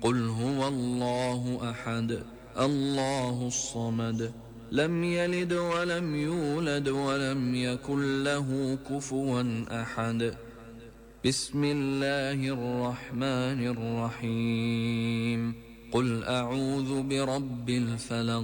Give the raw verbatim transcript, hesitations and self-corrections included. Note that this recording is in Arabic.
قل هو الله أحد الله الصمد لم يلد ولم يولد ولم يكن له كفوا أحد. بسم الله الرحمن الرحيم. قل أعوذ برب الفلق